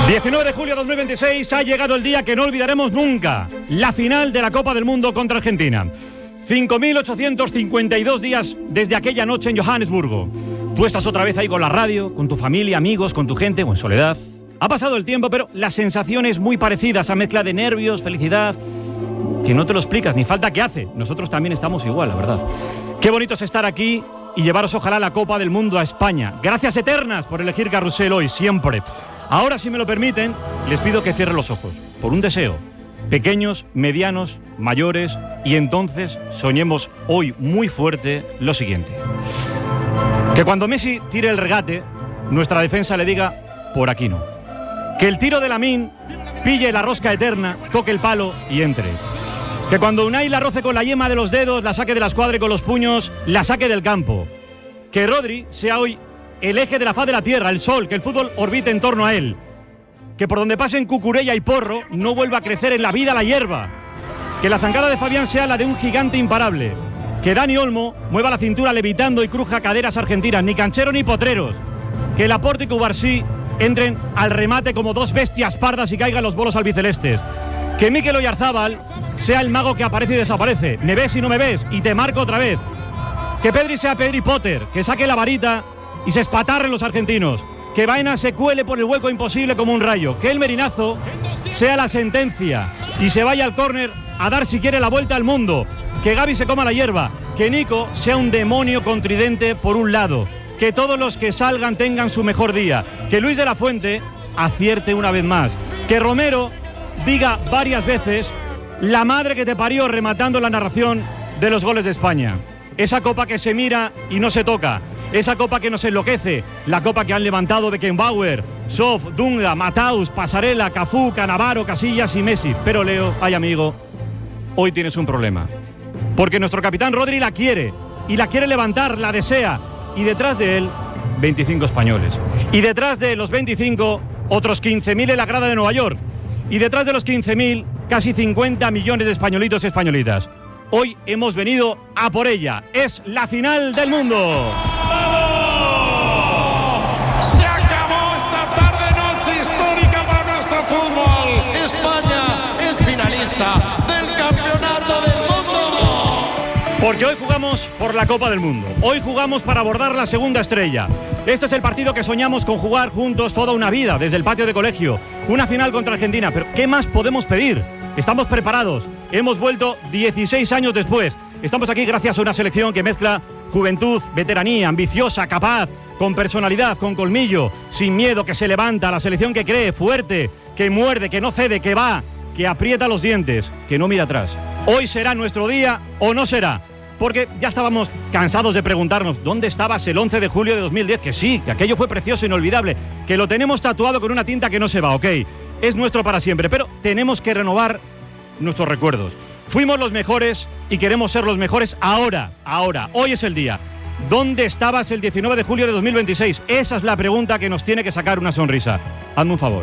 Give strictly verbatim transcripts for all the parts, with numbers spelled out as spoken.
diecinueve de julio de dos mil veintiséis ha llegado el día que no olvidaremos nunca. La final de la Copa del Mundo contra Argentina. cinco mil ochocientos cincuenta y dos días desde aquella noche en Johannesburgo. Tú estás otra vez ahí con la radio, con tu familia, amigos, con tu gente o en soledad. Ha pasado el tiempo, pero la sensación es muy parecida, esa mezcla de nervios, felicidad, que no te lo explicas, ni falta que hace. Nosotros también estamos igual, la verdad. Qué bonito es estar aquí y llevaros ojalá la Copa del Mundo a España. Gracias eternas por elegir Carrusel hoy, siempre. Ahora, si me lo permiten, les pido que cierren los ojos, por un deseo. Pequeños, medianos, mayores, y entonces soñemos hoy muy fuerte lo siguiente. Que cuando Messi tire el regate, nuestra defensa le diga, por aquí no. Que el tiro de Lamine pille la rosca eterna, toque el palo y entre. Que cuando Unai la roce con la yema de los dedos, la saque de la escuadra y con los puños, la saque del campo. Que Rodri sea hoy el eje de la faz de la tierra, el sol, que el fútbol orbite en torno a él. Que por donde pasen Cucurella y Porro no vuelva a crecer en la vida la hierba. Que la zancada de Fabián sea la de un gigante imparable. Que Dani Olmo mueva la cintura levitando y cruja caderas argentinas, ni canchero ni potreros. Que Laporte y Cubarsí entren al remate como dos bestias pardas y caigan los bolos albicelestes. Que Mikel Oyarzábal sea el mago que aparece y desaparece. Me ves y no me ves y te marco otra vez. Que Pedri sea Pedri Potter, que saque la varita y se espatarren los argentinos. Que Baena se cuele por el hueco imposible como un rayo. Que el Merinazo sea la sentencia y se vaya al córner a dar si quiere la vuelta al mundo. Que Gavi se coma la hierba. Que Nico sea un demonio con tridente por un lado. Que todos los que salgan tengan su mejor día. Que Luis de la Fuente acierte una vez más. Que Romero diga varias veces la madre que te parió, rematando la narración de los goles de España. Esa copa que se mira y no se toca. Esa copa que nos enloquece, la copa que han levantado Beckenbauer, Sof, Dunga, Mataus, Pasarela, Cafú, Cannavaro, Casillas y Messi. Pero Leo, ay amigo, hoy tienes un problema. Porque nuestro capitán Rodri la quiere, y la quiere levantar, la desea. Y detrás de él, veinticinco españoles. Y detrás de los veinticinco, otros quince mil en la grada de Nueva York. Y detrás de los quince mil, casi cincuenta millones de españolitos y españolitas. Hoy hemos venido a por ella. Es la final del mundo. Se acabó esta tarde-noche histórica para nuestro fútbol. España es finalista del campeonato del mundo. Porque hoy jugamos por la Copa del Mundo. Hoy jugamos para abordar la segunda estrella. Este es el partido que soñamos con jugar juntos toda una vida, desde el patio de colegio. Una final contra Argentina. Pero ¿qué más podemos pedir? Estamos preparados. Hemos vuelto dieciséis años después. Estamos aquí gracias a una selección que mezcla juventud, veteranía, ambiciosa, capaz, con personalidad, con colmillo, sin miedo, que se levanta. La selección que cree, fuerte, que muerde, que no cede, que va, que aprieta los dientes, que no mira atrás. Hoy será nuestro día o no será. Porque ya estábamos cansados de preguntarnos ¿dónde estabas el once de julio de dos mil diez? Que sí, que aquello fue precioso, inolvidable, que lo tenemos tatuado con una tinta que no se va, ok. Es nuestro para siempre, pero tenemos que renovar nuestros recuerdos. Fuimos los mejores y queremos ser los mejores ahora, ahora. Hoy es el día. ¿Dónde estabas el diecinueve de julio de dos mil veintiséis? Esa es la pregunta que nos tiene que sacar una sonrisa. Hazme un favor.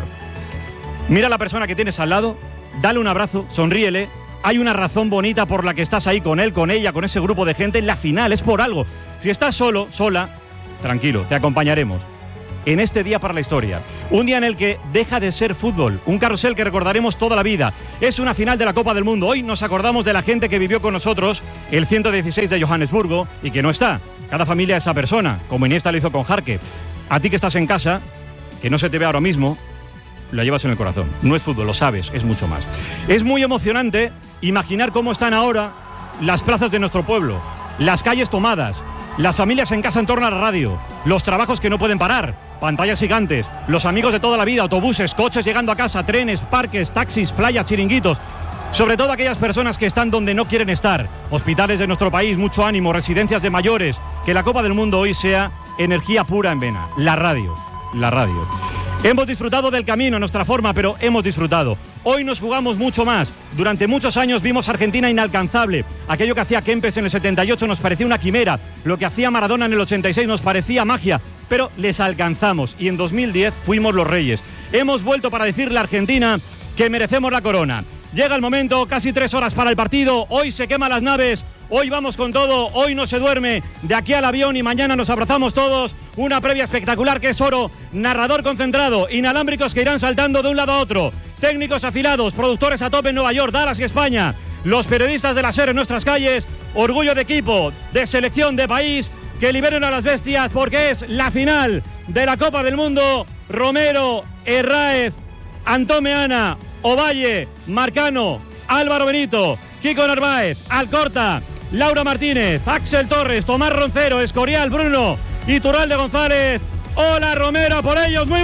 Mira a la persona que tienes al lado, dale un abrazo, sonríele. Hay una razón bonita por la que estás ahí con él, con ella, con ese grupo de gente. En la final es por algo. Si estás solo, sola, tranquilo, te acompañaremos. En este día para la historia. Un día en el que deja de ser fútbol. Un carrusel que recordaremos toda la vida. Es una final de la Copa del Mundo. Hoy nos acordamos de la gente que vivió con nosotros el ciento dieciséis de Johannesburgo y que no está. Cada familia es esa persona, como Iniesta lo hizo con Jarque. A ti que estás en casa, que no se te ve ahora mismo, la llevas en el corazón. No es fútbol, lo sabes, es mucho más. Es muy emocionante imaginar cómo están ahora las plazas de nuestro pueblo, las calles tomadas, las familias en casa en torno a la radio, los trabajos que no pueden parar, pantallas gigantes, los amigos de toda la vida, autobuses, coches llegando a casa, trenes, parques, taxis, playas, chiringuitos. Sobre todo aquellas personas que están donde no quieren estar. Hospitales de nuestro país, mucho ánimo, residencias de mayores. Que la Copa del Mundo hoy sea energía pura en vena. La radio, la radio. Hemos disfrutado del camino a nuestra forma, pero hemos disfrutado. Hoy nos jugamos mucho más. Durante muchos años vimos a Argentina inalcanzable. Aquello que hacía Kempes en el setenta y ocho nos parecía una quimera. Lo que hacía Maradona en el ochenta y seis nos parecía magia. Pero les alcanzamos y en dos mil diez fuimos los reyes. Hemos vuelto para decirle a Argentina que merecemos la corona. Llega el momento, casi tres horas para el partido. Hoy se queman las naves. Hoy vamos con todo, hoy no se duerme, de aquí al avión y mañana nos abrazamos todos. Una previa espectacular que es oro, narrador concentrado, inalámbricos que irán saltando de un lado a otro, técnicos afilados, productores a tope en Nueva York, Dallas y España, los periodistas de la SER en nuestras calles, orgullo de equipo, de selección, de país, que liberen a las bestias porque es la final de la Copa del Mundo. Romero, Herráez, Antón Meana, Ovalle, Marcano, Álvaro Benito, Kiko Narváez, Alcorta, Laura Martínez, Axel Torres, Tomás Roncero, Escorial, Bruno y Turralde González. Hola Romero, por ellos, muy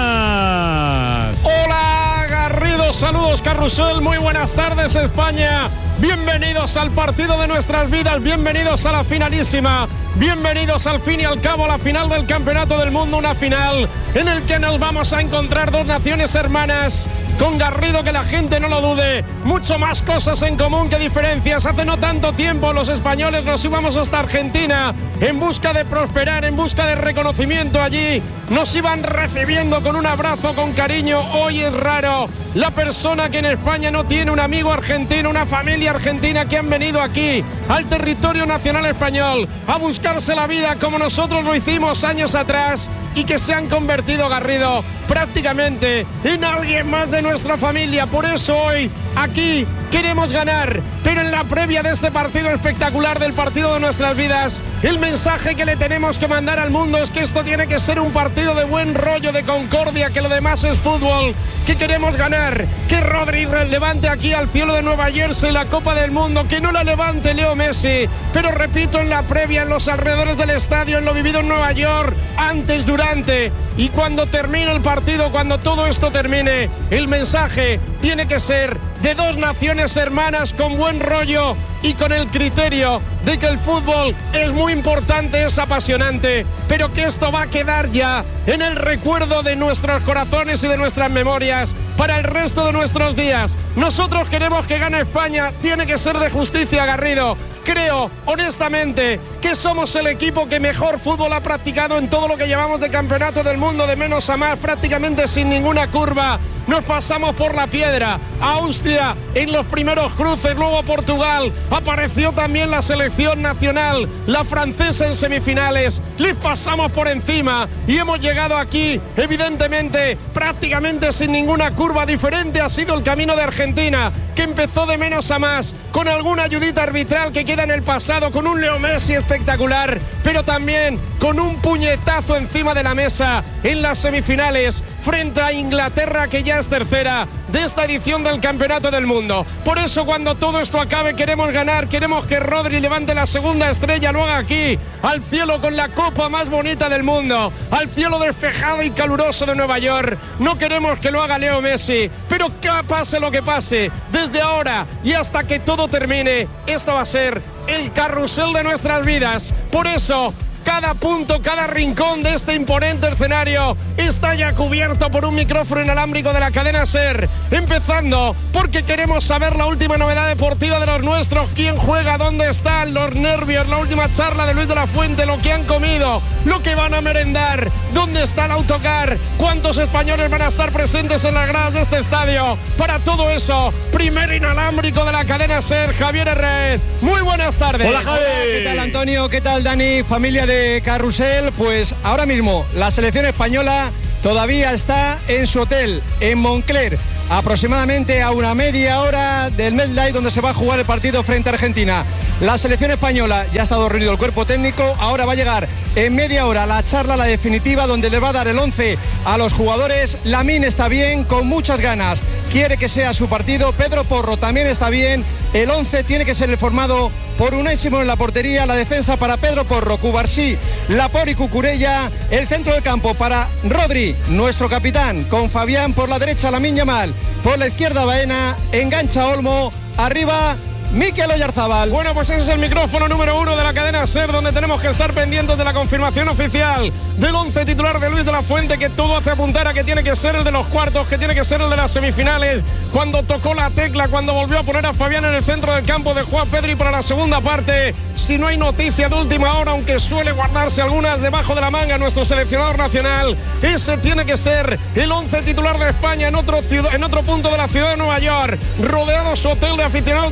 buenas. Hola Garrido, saludos Carrusel, muy buenas tardes España. Bienvenidos al partido de nuestras vidas, bienvenidos a la finalísima, bienvenidos al fin y al cabo a la final del Campeonato del Mundo, una final en el que nos vamos a encontrar dos naciones hermanas, con Garrido, que la gente no lo dude, mucho más cosas en común que diferencias. Hace no tanto tiempo los españoles nos íbamos hasta Argentina en busca de prosperar, en busca de reconocimiento allí, nos iban recibiendo con un abrazo, con cariño. Hoy es raro la persona que en España no tiene un amigo argentino, una familia argentina que han venido aquí al territorio nacional español a buscarse la vida como nosotros lo hicimos años atrás y que se han convertido, Garrido, prácticamente en alguien más de nuestra familia. Por eso hoy aquí queremos ganar, pero en la previa de este partido espectacular, del partido de nuestras vidas, el mensaje que le tenemos que mandar al mundo es que esto tiene que ser un partido de buen rollo, de concordia, que lo demás es fútbol, que queremos ganar, que Rodri levante aquí al cielo de Nueva Jersey la Copa del Mundo, que no la levante Leo Messi, pero repito, en la previa, en los alrededores del estadio, en lo vivido en Nueva York, antes, durante y cuando termine el partido, cuando todo esto termine, el mensaje tiene que ser de dos naciones hermanas con buen rollo y con el criterio de que el fútbol es muy importante, es apasionante, pero que esto va a quedar ya en el recuerdo de nuestros corazones y de nuestras memorias para el resto de nuestros días. Nosotros queremos que gane España, tiene que ser de justicia, Garrido. Creo, honestamente, que somos el equipo que mejor fútbol ha practicado en todo lo que llevamos de Campeonato del Mundo, de menos a más, prácticamente sin ninguna curva. Nos pasamos por la piedra. Austria en los primeros cruces, luego Portugal. Apareció también la selección nacional, la francesa en semifinales. Les pasamos por encima y hemos llegado aquí, evidentemente, prácticamente sin ninguna curva. Diferente ha sido el camino de Argentina, que empezó de menos a más, con alguna ayudita arbitral que queda en el pasado, con un Leo Messi espectacular, pero también con un puñetazo encima de la mesa en las semifinales frente a Inglaterra, que ya es tercera de esta edición del Campeonato del Mundo. Por eso, cuando todo esto acabe, queremos ganar, queremos que Rodri levante la segunda estrella, lo haga aquí, al cielo, con la copa más bonita del mundo, al cielo despejado y caluroso de Nueva York. No queremos que lo haga Leo Messi, pero que pase lo que pase, desde ahora y hasta que todo termine, esto va a ser el carrusel de nuestras vidas. Por eso, cada punto, cada rincón de este imponente escenario está ya cubierto por un micrófono inalámbrico de la cadena SER. Empezando porque queremos saber la última novedad deportiva de los nuestros, quién juega, dónde están, los nervios, la última charla de Luis de la Fuente, lo que han comido, lo que van a merendar, dónde está el autocar, cuántos españoles van a estar presentes en las gradas de este estadio. Para todo eso, primer inalámbrico de la cadena SER, Javier Herráez. Muy buenas tardes. Hola, Javi. Hola, ¿qué tal, Antonio? ¿Qué tal, Dani? Familia de de Carrusel. Pues ahora mismo la selección española todavía está en su hotel en Moncler, aproximadamente a una media hora del MetLife, donde se va a jugar el partido frente a Argentina. La selección española ya ha estado reunido el cuerpo técnico, ahora va a llegar en media hora la charla, la definitiva, donde le va a dar el once a los jugadores. Lamine está bien, con muchas ganas, quiere que sea su partido. Pedro Porro también está bien. El once tiene que ser el formado por Unai Simón en la portería, la defensa para Pedro Porro, Cubarsí, Laporte y Cucurella, el centro del campo para Rodri, nuestro capitán, con Fabián por la derecha, Lamine Yamal, por la izquierda Baena, engancha Olmo, arriba Mikel Oyarzabal. Bueno, pues ese es el micrófono número uno de la cadena SER, donde tenemos que estar pendientes de la confirmación oficial del once titular de Luis de la Fuente, que todo hace apuntar a que tiene que ser el de los cuartos, que tiene que ser el de las semifinales. Cuando tocó la tecla, cuando volvió a poner a Fabián en el centro del campo de Juan Pedri para la segunda parte. Si no hay noticia de última hora, aunque suele guardarse algunas debajo de la manga nuestro seleccionador nacional, ese tiene que ser el once titular de España en otro, ciudad, en otro punto de la ciudad de Nueva York, rodeado su hotel de aficionados de Argentina,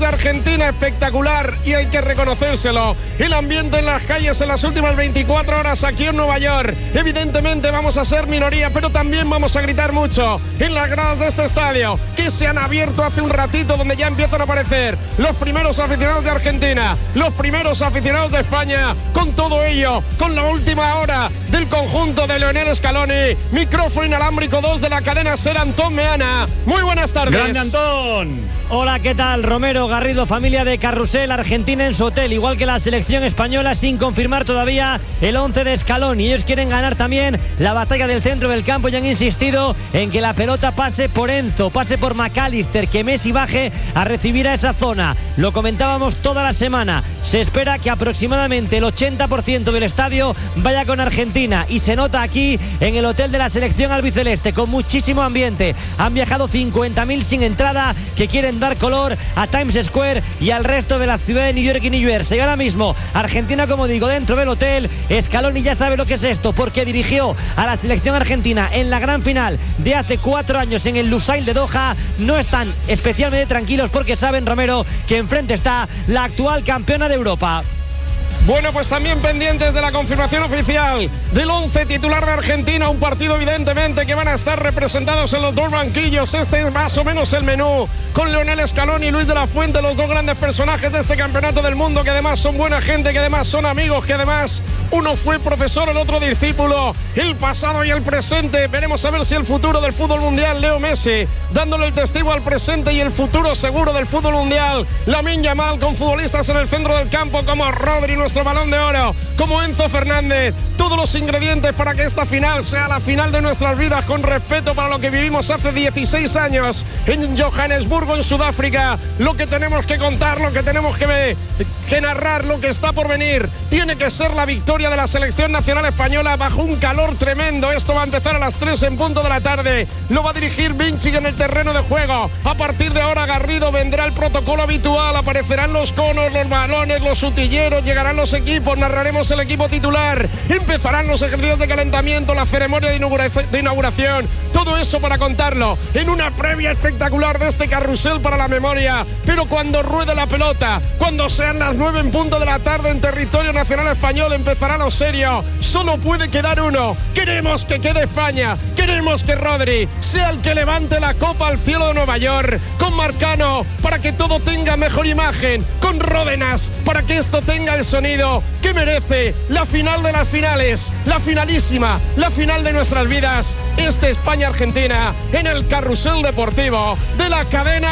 Argentina espectacular y hay que reconocérselo. El ambiente en las calles en las últimas veinticuatro horas aquí en Nueva York. Evidentemente vamos a ser minoría, pero también vamos a gritar mucho en las gradas de este estadio, que se han abierto hace un ratito, donde ya empiezan a aparecer los primeros aficionados de Argentina, los primeros aficionados de España, con todo ello, con la última hora del conjunto de Lionel Scaloni. Micrófono inalámbrico dos de la cadena SER, Antón Meana. Muy buenas tardes. Grande Antón. Hola, ¿qué tal? Romero, Garrido, familia de Carrusel, Argentina en su hotel, igual que la selección española, sin confirmar todavía el once de Scaloni. Ellos quieren ganar también la batalla del centro del campo y han insistido en que la pelota pase por Enzo, pase por McAllister, que Messi baje a recibir a esa zona. Lo comentábamos toda la semana. Se espera que aproximadamente el ochenta por ciento del estadio vaya con Argentina y se nota aquí en el hotel de la selección albiceleste, con muchísimo ambiente. Han viajado cincuenta mil sin entrada que quieren dar color a Times Square y al resto de la ciudad de New York y New Jersey. Y ahora mismo Argentina, como digo, dentro del hotel. Scaloni ya sabe lo que es esto, porque dirigió a la selección argentina en la gran final de hace cuatro años en el Lusail de Doha. No están especialmente tranquilos porque saben, Romero, que enfrente está la actual campeona de Europa. Bueno, pues también pendientes de la confirmación oficial del once titular de Argentina, un partido evidentemente que van a estar representados en los dos banquillos. Este es más o menos el menú, con Lionel Scaloni y Luis de la Fuente, los dos grandes personajes de este campeonato del mundo, que además son buena gente, que además son amigos, que además uno fue profesor, el otro discípulo, el pasado y el presente. Veremos a ver si el futuro del fútbol mundial, Leo Messi, dándole el testigo al presente y el futuro seguro del fútbol mundial, Lamine Yamal, con futbolistas en el centro del campo como Rodri, nuestro Balón de Oro, como Enzo Fernández. Todos los ingredientes para que esta final sea la final de nuestras vidas, con respeto para lo que vivimos hace dieciséis años en Johannesburgo, en Sudáfrica. Lo que tenemos que contar, lo que tenemos que, ver, que narrar, lo que está por venir, tiene que ser la victoria de la selección nacional española bajo un calor tremendo. Esto va a empezar a las tres en punto de la tarde. Lo va a dirigir Vinci en el terreno de juego. A partir de ahora, Garrido, vendrá el protocolo habitual. Aparecerán los conos, los balones, los utilleros, llegarán los equipos, narraremos el equipo titular, empezarán los ejercicios de calentamiento, la ceremonia de, inaugura de inauguración, todo eso para contarlo en una previa espectacular de este carrusel para la memoria. Pero cuando ruede la pelota, cuando sean las nueve en punto de la tarde en territorio nacional español, empezará lo serio. Solo puede quedar uno. Queremos que quede España, queremos que Rodri sea el que levante la copa al cielo de Nueva York, con Marcano para que todo tenga mejor imagen, con Ródenas para que esto tenga el sonido que merece la final de las finales, la finalísima, la final de nuestras vidas. Este España-Argentina en el carrusel deportivo de la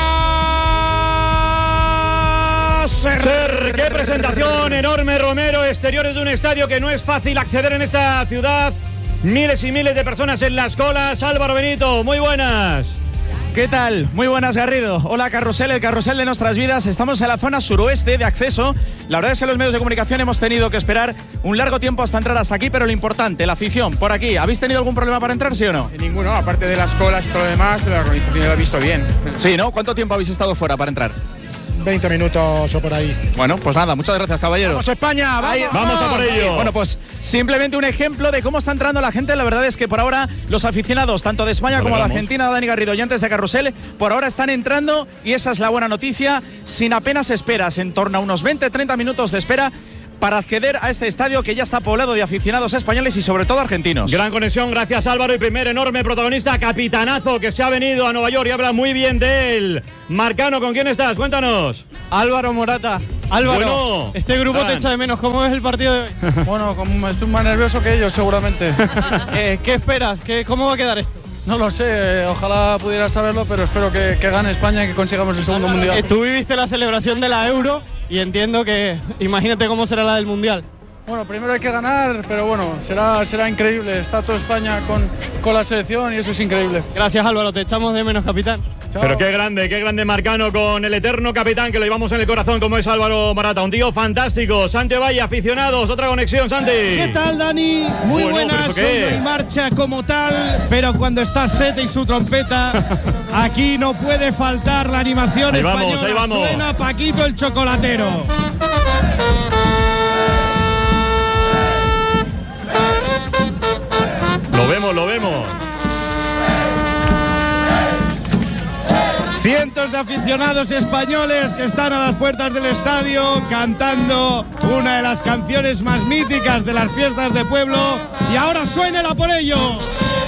cadena SER. SER, qué presentación enorme, Romero. Exteriores de un estadio que no es fácil acceder en esta ciudad. Miles y miles de personas en las colas. Álvaro Benito, muy buenas. ¿Qué tal? Muy buenas, Garrido. Hola, Carrusel, el carrusel de nuestras vidas. Estamos en la zona suroeste de acceso. La verdad es que los medios de comunicación hemos tenido que esperar un largo tiempo hasta entrar hasta aquí, pero lo importante, la afición, por aquí. ¿Habéis tenido algún problema para entrar, sí o no? Ninguno, aparte de las colas y todo lo demás, la organización lo ha visto bien. Sí, ¿no? ¿Cuánto tiempo habéis estado fuera para entrar? veinte minutos o por ahí. Bueno, pues nada, muchas gracias, caballeros. ¡Vamos, España! ¡Vamos! ¡Vamos a por ello! Bueno, pues simplemente un ejemplo de cómo está entrando la gente. La verdad es que por ahora los aficionados, tanto de España como de Argentina, Dani Garrido y antes de Carrusel, por ahora están entrando y esa es la buena noticia, sin apenas esperas, en torno a unos veinte a treinta minutos de espera para acceder a este estadio que ya está poblado de aficionados españoles y sobre todo argentinos. Gran conexión, gracias Álvaro. Y primer enorme protagonista, capitanazo, que se ha venido a Nueva York y habla muy bien de él. Marcano, ¿con quién estás? Cuéntanos. Álvaro Morata. Álvaro, bueno, este grupo te echa de menos. ¿Cómo es el partido de hoy? Bueno, como estoy más nervioso que ellos, seguramente. eh, ¿Qué esperas? ¿Qué, ¿Cómo va a quedar esto? No lo sé, ojalá pudiera saberlo, pero espero que, que gane España y que consigamos el segundo mundial. Eh, tú viviste la celebración de la Euro y entiendo que, imagínate cómo será la del Mundial. Bueno, primero hay que ganar, pero bueno, será, será increíble. Está toda España con, con la selección y eso es increíble. Gracias, Álvaro, te echamos de menos, capitán. Chao. Pero qué grande, qué grande Marcano con el eterno capitán que lo llevamos en el corazón como es Álvaro Morata. Un tío fantástico. Santi Valle, aficionados, otra conexión, Santi. ¿Qué tal, Dani? Muy Bueno, buenas, ¿pero eso qué? hoy no hay marcha como tal, pero cuando está Sete y su trompeta, aquí no puede faltar la animación Ahí vamos, española. ahí vamos. Suena Paquito el chocolatero. Lo vemos, lo vemos. ciento cientos de aficionados españoles que están a las puertas del estadio cantando una de las canciones más míticas de las fiestas de pueblo. Y ahora suena el A por ello.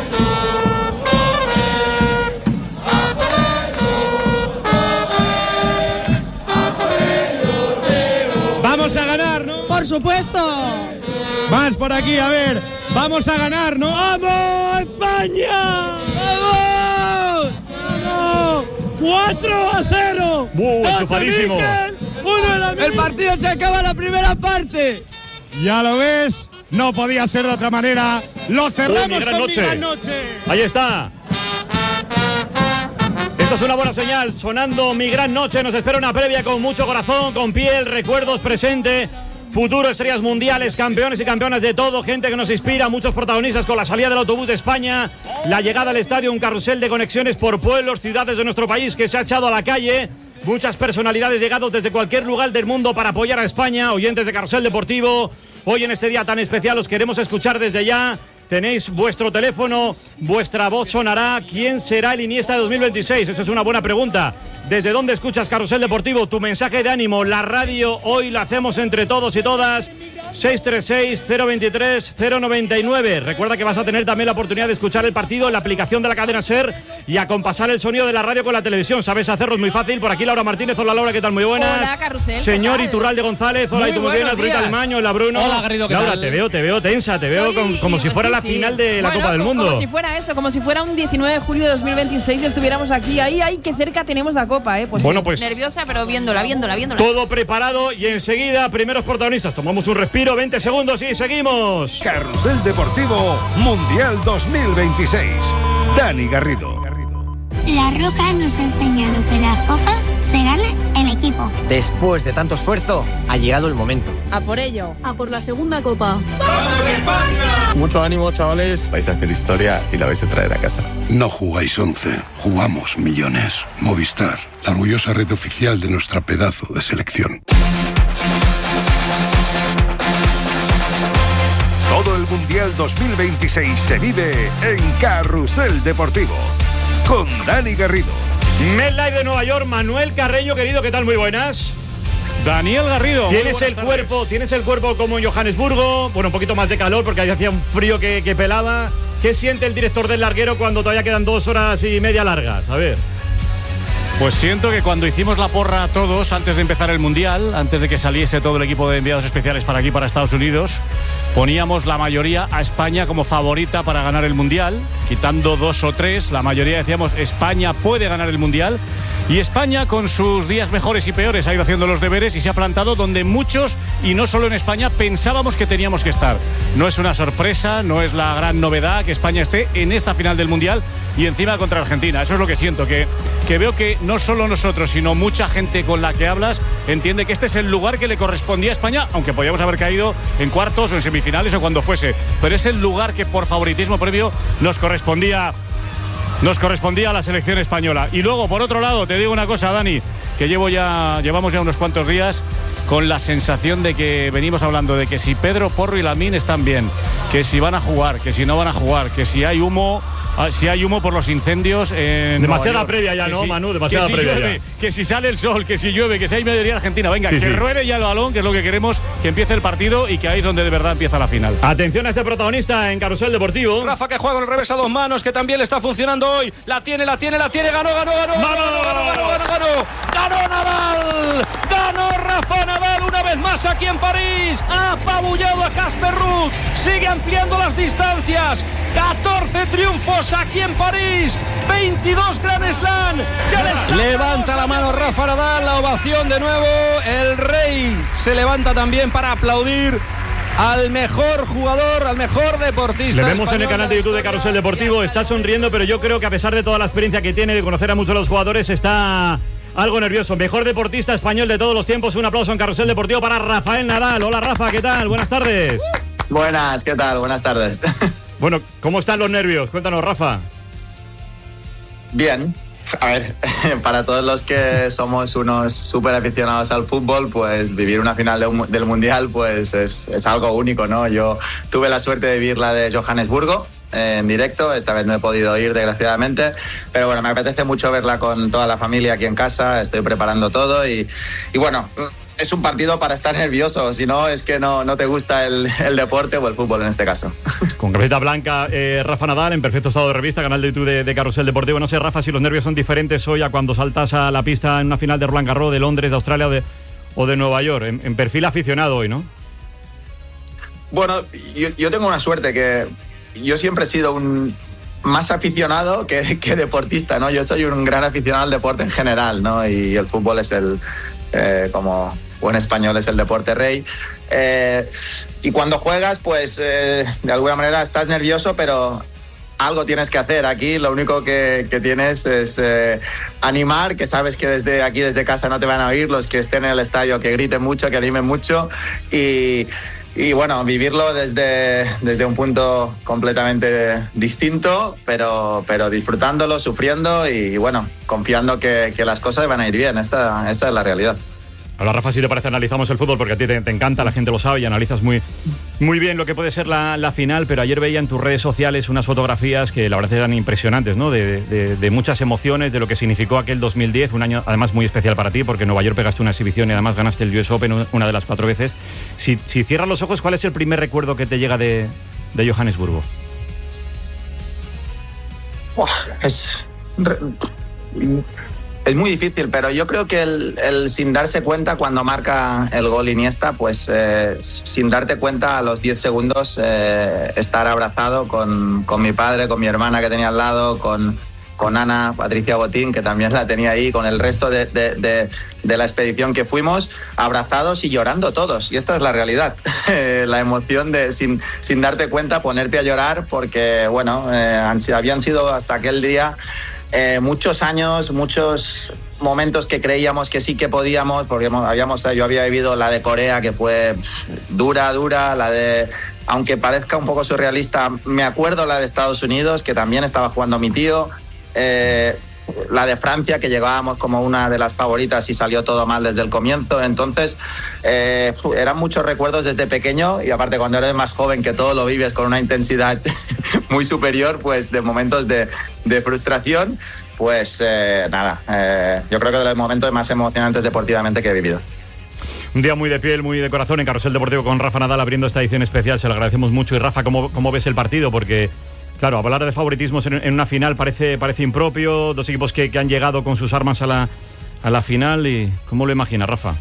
Vamos a ganar, ¿no? Por supuesto. Más por aquí, a ver. Vamos a ganar, ¿no? ¡Vamos, España! ¡Vamos! ¡Vamos! ¡cuatro a cero! ¡Uh, enchufadísimo! El partido se acaba la primera parte. Ya lo ves, no podía ser de otra manera. Lo cerramos uh, mi gran con noche. Mi gran noche. Ahí está. Esto es una buena señal, sonando Mi Gran Noche. Nos espera una previa con mucho corazón, con piel, recuerdos, presente, futuro, estrellas mundiales, campeones y campeonas de todo, gente que nos inspira, muchos protagonistas con la salida del autobús de España, la llegada al estadio, un carrusel de conexiones por pueblos, ciudades de nuestro país que se ha echado a la calle, muchas personalidades llegados desde cualquier lugar del mundo para apoyar a España, oyentes de Carrusel Deportivo. Hoy en este día tan especial os queremos escuchar desde ya. Tenéis vuestro teléfono, vuestra voz sonará. ¿Quién será el Iniesta de dos mil veintiséis? Esa es una buena pregunta. ¿Desde dónde escuchas Carrusel Deportivo? Tu mensaje de ánimo, la radio, hoy la hacemos entre todos y todas. seis tres seis, cero dos tres, cero nueve nueve. Recuerda que vas a tener también la oportunidad de escuchar el partido en la aplicación de la cadena SER y acompasar el sonido de la radio con la televisión. Sabes hacerlo, es muy fácil. Por aquí Laura Martínez. Hola Laura, ¿qué tal? Muy buenas. Hola, Carrusel. Señor Iturralde González. Hola, y tú muy bien. Brita Almaño, hola Bruno. Hola, Garrido, ¿qué Laura, tal? te veo, te veo tensa, te Estoy, veo con, como si pues fuera sí, la sí. final de la Bueno, Copa del como, Mundo. Como si fuera eso, como si fuera un diecinueve de julio de dos mil veintiséis y estuviéramos aquí. Ahí, ahí, que cerca tenemos la Copa, ¿eh? Pues, Bueno, sí, pues- nerviosa, pero viéndola, viéndola, viéndola. Todo preparado y enseguida, primeros protagonistas. Tomamos un respiro, veinte segundos y seguimos. Carrusel Deportivo Mundial dos mil veintiséis. Dani Garrido. La Roja nos ha enseñado que las cosas se ganan en equipo. Después de tanto esfuerzo, ha llegado el momento. A por ello. A por la segunda Copa. Mucho ánimo, chavales. Vais a hacer historia y la vais a traer a casa. No jugáis once, jugamos millones. Movistar, la orgullosa red oficial de nuestra pedazo de selección. Todo el Mundial dos mil veintiséis se vive en Carrusel Deportivo con Dani Garrido. MetLife de Nueva York, Manuel Carreño, querido, ¿qué tal? Muy buenas. Daniel Garrido. Tienes el cuerpo, tienes el cuerpo como en Johannesburgo, bueno, un poquito más de calor porque ahí hacía un frío que, que pelaba. ¿Qué siente el director del larguero cuando todavía quedan dos horas y media largas? A ver. Pues siento que cuando hicimos la porra todos antes de empezar el Mundial, antes de que saliese todo el equipo de enviados especiales para aquí, para Estados Unidos, poníamos la mayoría a España como favorita para ganar el Mundial, quitando dos o tres, la mayoría decíamos España puede ganar el Mundial. Y España, con sus días mejores y peores, ha ido haciendo los deberes y se ha plantado donde muchos, y no solo en España, pensábamos que teníamos que estar. No es una sorpresa, no es la gran novedad que España esté en esta final del Mundial y encima contra Argentina. Eso es lo que siento, que, que veo que no solo nosotros, sino mucha gente con la que hablas entiende que este es el lugar que le correspondía a España, aunque podíamos haber caído en cuartos o en semifinales o cuando fuese. Pero es el lugar que por favoritismo previo nos correspondía Nos correspondía a la selección española. Y luego, por otro lado, te digo una cosa, Dani, que llevo ya, llevamos ya unos cuantos días con la sensación de que venimos hablando de que si Pedro Porro y Lamine están bien, que si van a jugar, que si no van a jugar, que si hay humo, si hay humo por los incendios en demasiada Nueva York, previa ya, que ¿no, si, Manu? Demasiada que si previa llueve, ya. que si sale el sol, que si llueve, que si hay mayoría argentina. Venga, Sí, que sí. ruede ya el balón, que es lo que queremos, que empiece el partido y que ahí es donde de verdad empieza la final. Atención a este protagonista en Carrusel Deportivo. Rafa que juega con el revés a dos manos, que también le está funcionando hoy. La tiene, la tiene, la tiene. Ganó, ganó, ganó. Ganó, ganó, ganó, ganó, ganó, ganó. Ganó Nadal. Ganó Rafa Nadal una vez más aquí en París. Ha apabullado a Casper Ruud. Sigue ampliando las distancias. catorce triunfos aquí en París. veintidós Grand Slam. Ya les levanta la mano Rafa Nadal. La ovación de nuevo. El rey se levanta también para aplaudir al mejor jugador, al mejor deportista. Le vemos en el español canal de YouTube de Carrusel Deportivo, está sonriendo, pero yo creo que a pesar de toda la experiencia que tiene de conocer a muchos de los jugadores, está algo nervioso. Mejor deportista español de todos los tiempos. Un aplauso en Carrusel Deportivo para Rafael Nadal. Hola Rafa, ¿qué tal? Buenas tardes. Buenas, ¿qué tal? Buenas tardes. Bueno, ¿cómo están los nervios? Cuéntanos, Rafa. Bien. A ver, para todos los que somos unos súper aficionados al fútbol, pues vivir una final de un- del Mundial pues es, es algo único, ¿no? Yo tuve la suerte de vivir la de Johannesburgo eh, en directo. Esta vez no he podido ir, desgraciadamente, pero bueno, me apetece mucho verla con toda la familia aquí en casa. Estoy preparando todo y, y bueno, es un partido para estar nervioso, si no es que no, no te gusta el, el deporte o el fútbol en este caso. Con camiseta blanca, eh, Rafa Nadal, en perfecto estado de revista, canal de YouTube de, de Carrusel Deportivo. No sé, Rafa, si los nervios son diferentes hoy a cuando saltas a la pista en una final de Roland Garros, de Londres, de Australia o de, o de Nueva York. En, en perfil aficionado hoy, ¿no? Bueno, yo, yo tengo una suerte que yo siempre he sido un más aficionado que, que deportista, ¿no? Yo soy un gran aficionado al deporte en general, ¿no? Y el fútbol es el, eh, como buen español, es el deporte rey. Eh, y cuando juegas, pues eh, de alguna manera estás nervioso, pero algo tienes que hacer. Aquí lo único que, que tienes es eh, animar, que sabes que desde aquí, desde casa, no te van a oír, los que estén en el estadio, que griten mucho, que animen mucho y... Y bueno, vivirlo desde, desde un punto completamente distinto, pero, pero disfrutándolo, sufriendo y bueno, confiando que, que las cosas van a ir bien. Esta, esta es la realidad. Ahora, Rafa, si te parece, analizamos el fútbol porque a ti te, te encanta, la gente lo sabe y analizas muy, muy bien lo que puede ser la, la final, pero ayer veía en tus redes sociales unas fotografías que la verdad eran impresionantes, ¿no? De, de, de muchas emociones, de lo que significó aquel dos mil diez, un año además muy especial para ti porque en Nueva York pegaste una exhibición y además ganaste el U S Open una de las cuatro veces. Si, si cierras los ojos, ¿cuál es el primer recuerdo que te llega de, de Johannesburgo? Uah, es... Es muy difícil, pero yo creo que el, el sin darse cuenta cuando marca el gol Iniesta, pues eh, sin darte cuenta a los diez segundos eh, estar abrazado con, con mi padre, con mi hermana que tenía al lado, con, con Ana, Patricia Botín, que también la tenía ahí, con el resto de, de, de, de la expedición que fuimos, abrazados y llorando todos. Y esta es la realidad, la emoción de sin, sin darte cuenta ponerte a llorar porque, bueno, eh, han, habían sido hasta aquel día... Eh, muchos años, muchos momentos que creíamos que sí que podíamos, porque habíamos, yo había vivido la de Corea, que fue dura, dura, la de, aunque parezca un poco surrealista, me acuerdo la de Estados Unidos, que también estaba jugando mi tío, eh, la de Francia, que llegábamos como una de las favoritas y salió todo mal desde el comienzo. Entonces, eh, eran muchos recuerdos desde pequeño y aparte cuando eres más joven, que todo lo vives con una intensidad muy superior, pues de momentos de, de frustración, pues eh, nada, eh, yo creo que de los momentos más emocionantes deportivamente que he vivido. Un día muy de piel, muy de corazón en Carrusel Deportivo con Rafa Nadal abriendo esta edición especial, se lo agradecemos mucho. Y Rafa, ¿cómo, cómo ves el partido? Porque... claro, hablar de favoritismos en, en una final parece, parece impropio, dos equipos que, que han llegado con sus armas a la, a la final. Y ¿cómo lo imaginas, Rafa?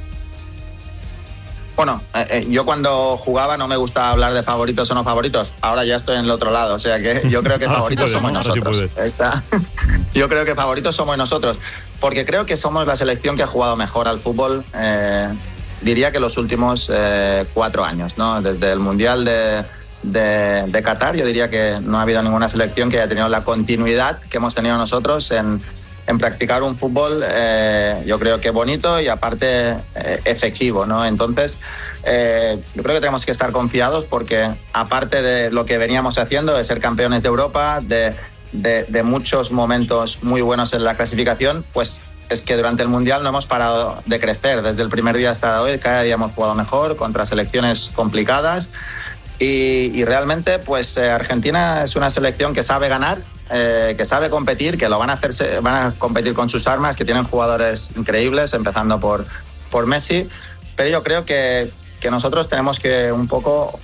Bueno, eh, eh, yo cuando jugaba no me gustaba hablar de favoritos o no favoritos, ahora ya estoy en el otro lado, o sea que yo creo que favoritos sí puede, somos ¿no? nosotros. Sí Esa, yo creo que favoritos somos nosotros, porque creo que somos la selección que ha jugado mejor al fútbol, eh, diría que los últimos eh, cuatro años, ¿no? Desde el Mundial de... De, de Qatar, yo diría que no ha habido ninguna selección que haya tenido la continuidad que hemos tenido nosotros en, en practicar un fútbol, eh, yo creo que bonito y aparte eh, efectivo, ¿no? Entonces, eh, yo creo que tenemos que estar confiados porque aparte de lo que veníamos haciendo, de ser campeones de Europa, de, de, de muchos momentos muy buenos en la clasificación, pues es que durante el Mundial no hemos parado de crecer. Desde el primer día hasta hoy, cada día hemos jugado mejor contra selecciones complicadas. Y, y realmente, pues eh, Argentina es una selección que sabe ganar, eh, que sabe competir, que lo van a hacerse, van a competir con sus armas, que tienen jugadores increíbles, empezando por, por Messi. Pero yo creo que, que nosotros tenemos que un poco,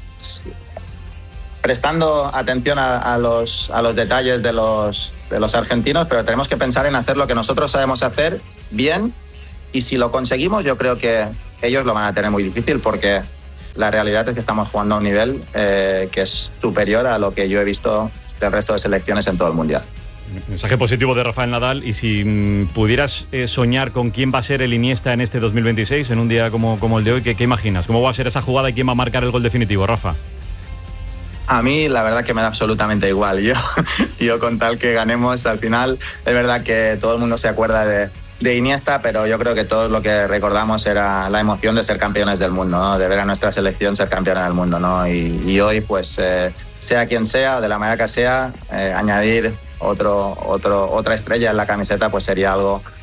prestando atención a, a, los, a los detalles de los, de los argentinos, pero tenemos que pensar en hacer lo que nosotros sabemos hacer bien. Y si lo conseguimos, yo creo que ellos lo van a tener muy difícil porque... la realidad es que estamos jugando a un nivel eh, que es superior a lo que yo he visto del resto de selecciones en todo el Mundial. Mensaje positivo de Rafael Nadal. Y si mmm, pudieras eh, soñar con quién va a ser el Iniesta en este dos mil veintiséis, en un día como, como el de hoy, ¿qué, ¿qué imaginas? ¿Cómo va a ser esa jugada y quién va a marcar el gol definitivo, Rafa? A mí la verdad que me da absolutamente igual. Yo, yo con tal que ganemos al final, es verdad que todo el mundo se acuerda de... de Iniesta, pero yo creo que todo lo que recordamos era la emoción de ser campeones del mundo, ¿no? De ver a nuestra selección ser campeona del mundo, ¿no? Y, y hoy, pues, eh, sea quien sea, de la manera que sea, eh, añadir otro, otro, otra estrella en la camiseta, pues sería algo